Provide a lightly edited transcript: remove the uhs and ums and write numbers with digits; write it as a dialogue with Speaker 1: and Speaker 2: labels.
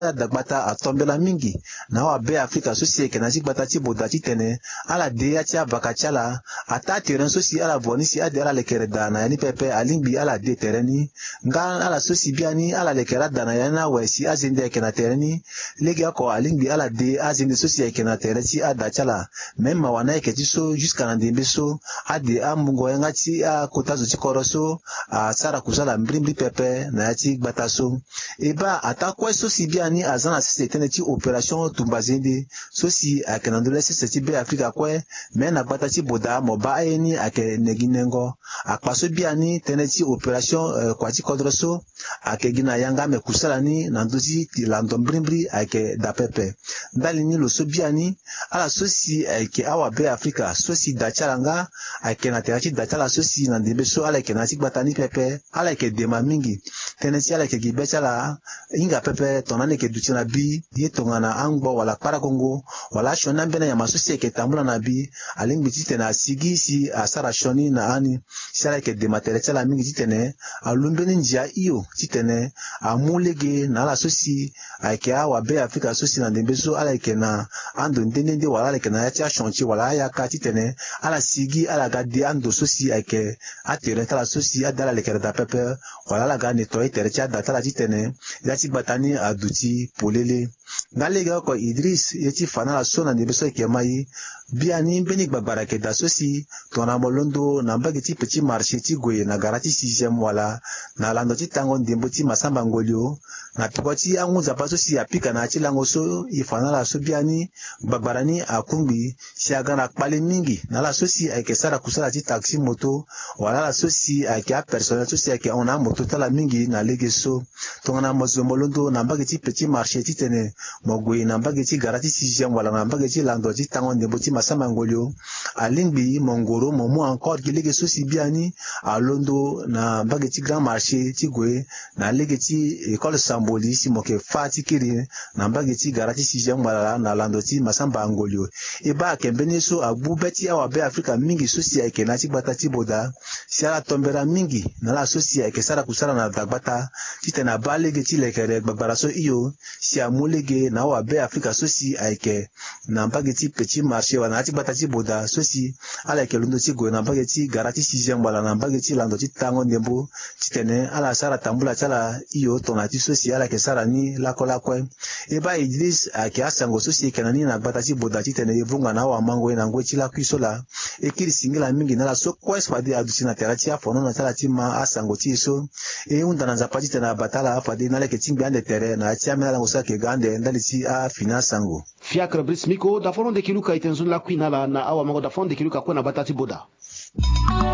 Speaker 1: dagbata atombela mingi na wa be Afrika sosi ke na zigbata ti boda ti tene ala de ya ti abaka chala ata teren sosi ala vonisi ade ala lekere dana yani pepe alingbi ala de tereni nga ala sosi biani ala lekera dana yana wesi azinde ke na tereni legi ako alingbi ala de azinde sosi ke na tereti ada chala même wana ke ti so jusqu'à na ndembe so ade amungo yanga ti a kotazo ti koroso a sara kusala mbrimbi pepe na ya ti gbata so eba ata kwa sosi biani azana sisi tene ti opération tumbazende sosi ake na ndole sisi ti be Afrika kwe me na gbata ti boda mo ba ayeni ake neginengo akpaso biani tene ti opération kwa ti kodro so ake gina yanga me kusala ni na ndozi ti lando mbrimbi ake da pepe ndali ni lo so biani ala sosi ake awa be Afrika sosi dachalanga ake na terachi dachala sosi na ndembe so ala ake na ti gbata ni pepe ala ake dema mingi tene ti ala ake gibe chala inga pepe tonane ke duti na bi ye tongana angbo wala para Kongo wala shona mbena ya masosi ake tambula na bi alingbi ti tene asigi si asara shoni na ani si ala ake dematere chala mingi ti tene alumbeni njia iyo ti tene amulege na ala sosi ake awa be Afrika sosi na ndembe so ala ake na ando ndende wala ala ake na ya ti ashonchi wala ayaka ti tene ala sigi ala gade ando sosi ake atere tala sosi adala lekere da pepe wala ala ga nettoye tere ti ada tala ti tene ya ti gbatani aduti polele ngalega ko Idris yeti fana la so na ndembe so ake mai biani beni gbagbara ke da sosi tona molondo na mbagi ti petit marché ti goye na garati 6e wala na lando ti tango ndembo ti masamba ngolio na piko ti anguza pa sosi apika na ti lango so ifana la so biani gbagbara ni akungbi si agana kpale mingi na la sosi ake sara kusala ti taxi moto wala la sosi ake a personnel sosi ake ona moto tala mingi na lege so tongana mozo molondo na mbagi ti petit marché ti tene mogwe na mbagi ti garati 6e wala na mbagi ti lando ti tango ndembo ti masamba ngolio alingbi mongoro momo encore ki lege sosi biani alondo na mbagi ti grand marché ti gwe na lege ti école samboli si moke fa ti kiri na mbagi ti garati 6e wala na lando ti masamba ngolio eba kembeni so agbu beti awa be Afrika mingi sosi ake na ti gbata ti boda si ala tombera mingi na la sosi ake sara kusala na dagbata ti tene aba lege ti lekere gbagbara so iyo si amulege na awa be Afrika sosi ake na mbagi ti petit marché wala na ti gbata ti boda sosi ala ake londo ti goye na mbagi ti garati 6e wala na mbagi ti lando ti tango ndembo ti tene ala sara tambula ti ala iyo tongana ti sosi ala ake sara ni lakolakue eba Idris ake asango sosi ake na ni na gbata ti boda ti tene evunga na awa mango na ngwe ti lakui so la ekiri singila mingi na la so kwes fade aduti na tera ti afono na tala ti ma asango ti so unda na nzapa ti tene abatala fade na leke ti ngbi ande tere na ti amena lango so ake gande ndali ti afina sango
Speaker 2: Fiacre Brice Miko da fono de kiluka itenzu lakui na la na awa mango da fono de kiluka kwe na bata ti boda